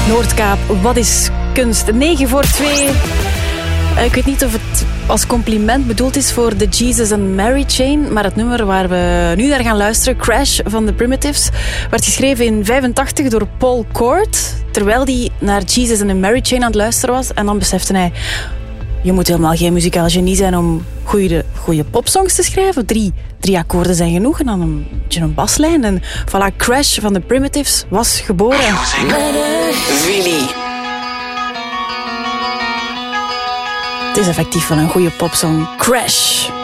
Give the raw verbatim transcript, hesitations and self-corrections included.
Noordkaap, wat is kunst? negen voor twee. Ik weet niet of het als compliment bedoeld is voor de Jesus and Mary Chain, maar het nummer waar we nu naar gaan luisteren, Crash van The Primitives, werd geschreven in vijfentachtig door Paul Cord, terwijl hij naar Jesus and the Mary Chain aan het luisteren was. En dan besefte hij, je moet helemaal geen muzikaal genie zijn om goede, goede popsongs te schrijven. Drie, drie akkoorden zijn genoeg en dan een beetje een baslijn. En voilà, Crash van The Primitives was geboren. Willy. Het is effectief van een goede popsong. Crash.